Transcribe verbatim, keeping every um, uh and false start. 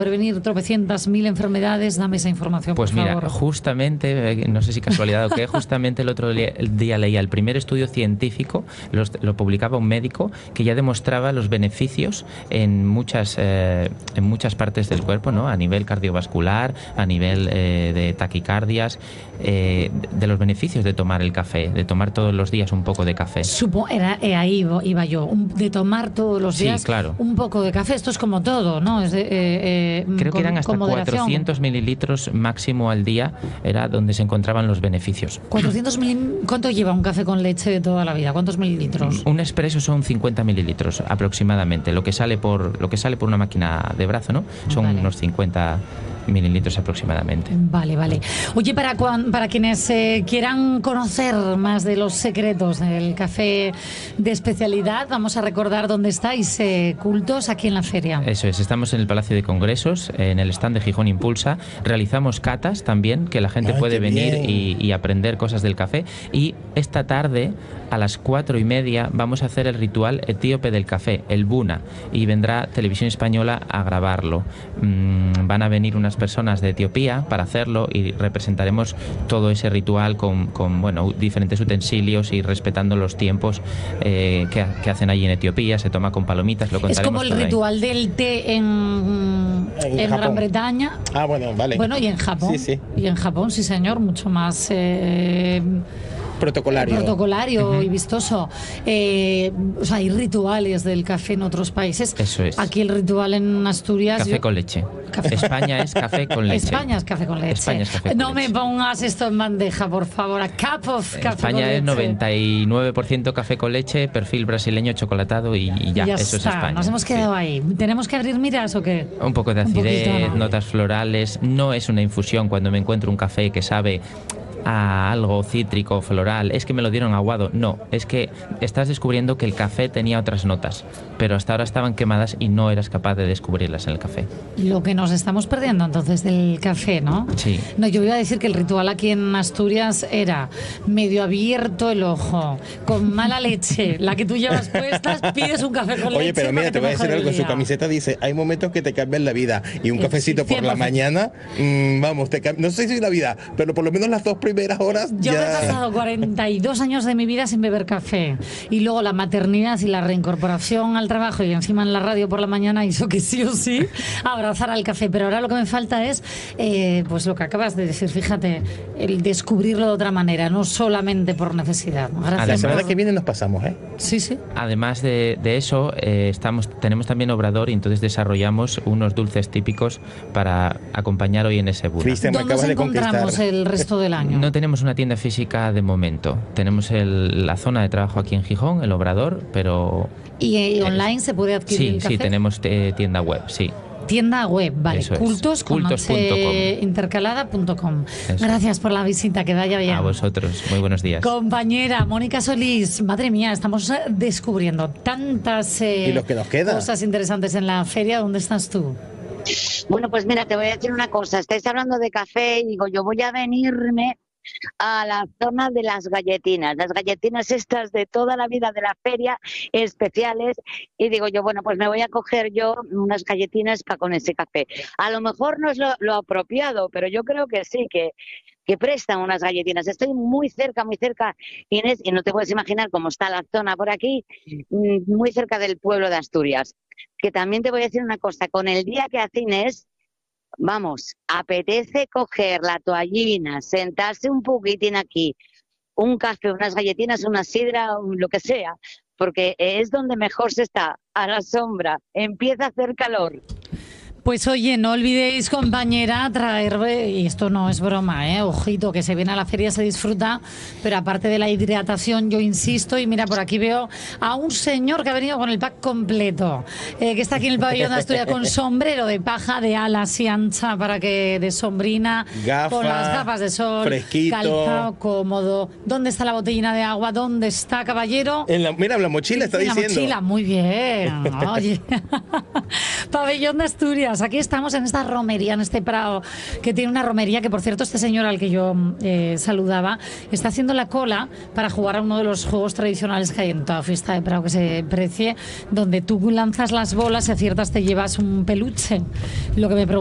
prevenir tropecientas mil enfermedades. Dame esa información, pues por mira, favor. justamente, no sé si casualidad o qué, justamente el otro día leía el primer estudio científico, lo, lo publicaba un médico que ya demostraba los beneficios en muchas, eh, en muchas partes del cuerpo, ¿no? A nivel cardiovascular, a nivel eh, de taquicardias, eh, de los beneficios de tomar el café, de tomar todos los días un poco de café. Supo, era, eh, ahí iba yo, un, de tomar todos los días sí, claro. un poco de café. Esto es como todo, ¿no? Es de, eh, eh, Creo con, que eran hasta cuatrocientos mililitros máximo al día, era donde se encontraban los beneficios. cuatrocientos mil, ¿cuánto lleva un café con leche de toda la vida? ¿Cuántos mililitros? Un expreso son cincuenta mililitros aproximadamente. Lo que sale por lo que sale por una máquina de brazo, ¿no? Son vale. unos cincuenta mililitros aproximadamente. Vale, vale. Oye, para, para quienes eh, quieran conocer más de los secretos del café de especialidad, vamos a recordar dónde estáis, eh, Cultos, aquí en la feria. Eso es, estamos en el Palacio de Congresos, en el stand de Gijón Impulsa. Realizamos catas también, que la gente Ay, puede venir y, y aprender cosas del café. Y esta tarde, a las cuatro y media, vamos a hacer el ritual etíope del café, el Buna, y vendrá Televisión Española a grabarlo. Mm, van a venir unas personas de Etiopía para hacerlo y representaremos todo ese ritual con, con bueno, diferentes utensilios y respetando los tiempos eh, que, que hacen allí en Etiopía. Se toma con palomitas, lo contaremos. Es como el ritual ahí. del té en, en, en Gran Bretaña. Ah, bueno, vale. Bueno, y en Japón. Sí, sí. Y en Japón, sí señor, mucho más... Eh, protocolario, protocolario uh-huh. y vistoso. Eh, o sea, hay rituales del café en otros países. Eso es. Aquí el ritual en Asturias... Café yo... con leche. Café. España es café con leche. España es café con leche. España es café con no leche. me pongas esto en bandeja, por favor. A cup of café España con leche. es noventa y nueve por ciento café con leche, perfil brasileño chocolatado y, y ya, ya eso está. es España. Nos hemos quedado sí. ahí. ¿Tenemos que abrir miras o qué? Un poco de acidez, poquito, ¿no? notas florales. No es una infusión cuando me encuentro un café que sabe a algo cítrico, floral, es que me lo dieron aguado. No, es que estás descubriendo que el café tenía otras notas, pero hasta ahora estaban quemadas y no eras capaz de descubrirlas en el café. Lo que nos estamos perdiendo entonces del café, ¿no? Sí. No, yo iba a decir que el ritual aquí en Asturias era medio abierto el ojo, con mala leche, la que tú llevas puestas, pides un café con Oye, leche. Oye, pero mira, te voy a decir algo, en su camiseta dice, hay momentos que te cambian la vida, y un cafecito por la mañana, mmm, vamos, te no sé si la vida, pero por lo menos las dos primeras horas yo ya... me he pasado cuarenta y dos años de mi vida sin beber café, y luego la maternidad y la reincorporación al trabajo y encima en la radio por la mañana hizo que sí o sí abrazar al café, pero ahora lo que me falta es eh, pues lo que acabas de decir, fíjate, el descubrirlo de otra manera, no solamente por necesidad. Gracias. La semana por... que viene nos pasamos, ¿eh? Sí, sí. Además de, de eso, eh, estamos, tenemos también obrador y entonces desarrollamos unos dulces típicos para acompañar hoy en ese Buna. Cristian, me acabas de conquistar. ¿Dónde encontramos el resto del año? No tenemos una tienda física de momento. Tenemos el, la zona de trabajo aquí en Gijón, el obrador, pero... ¿Y, y online se puede adquirir sí, el café? Sí, tenemos eh, tienda web, sí. Tienda web, vale. Eso es. Cultos con cultos punto com. intercalada punto com. Gracias por la visita, que vaya bien. A vosotros, muy buenos días. Compañera Mónica Solís, madre mía, estamos descubriendo tantas eh, ¿Y lo que nos queda? cosas interesantes en la feria. ¿Dónde estás tú? Bueno, pues mira, te voy a decir una cosa. Estáis hablando de café y digo, yo voy a venirme a la zona de las galletinas, las galletinas estas de toda la vida de la feria, especiales, y digo yo, bueno, pues me voy a coger yo unas galletinas para con ese café. A lo mejor no es lo, lo apropiado, pero yo creo que sí, que, que prestan unas galletinas. Estoy muy cerca, muy cerca, Inés, y no te puedes imaginar cómo está la zona por aquí, muy cerca del pueblo de Asturias. Que también te voy a decir una cosa, con el día que hace Inés, vamos, apetece coger la toallina, sentarse un poquitín aquí, un café, unas galletinas, una sidra, lo que sea, porque es donde mejor se está, a la sombra, empieza a hacer calor. Pues oye, no olvidéis, compañera, traer, y esto no es broma, ¿eh? Ojito, que se viene a la feria, se disfruta, pero aparte de la hidratación, yo insisto, y mira, por aquí veo a un señor que ha venido con el pack completo, eh, que está aquí en el pabellón de Asturias con sombrero de paja, de ala así ancha para que de sombrina, Gafa, con las gafas de sol, fresquito, calzado, cómodo. ¿Dónde está la botellina de agua? ¿Dónde está, caballero? En la, mira, la mochila está en diciendo. La mochila, muy bien. Oye, pabellón de Asturias. días. Aquí estamos en esta romería, en este prado, que tiene una romería que, por cierto, este señor al que yo eh, saludaba está haciendo la cola para jugar a uno de los juegos tradicionales que hay en toda fiesta de prado que se precie, donde tú lanzas las bolas, si aciertas te llevas un peluche. Lo que me